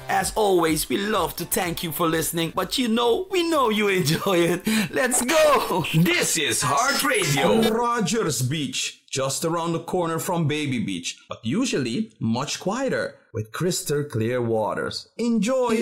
As always, we love to thank you for listening, but we know you enjoy it. Let's go! This is Heart Radio. Rogers Beach, just around the corner from Baby Beach, but usually much quieter with crystal clear waters. Enjoy!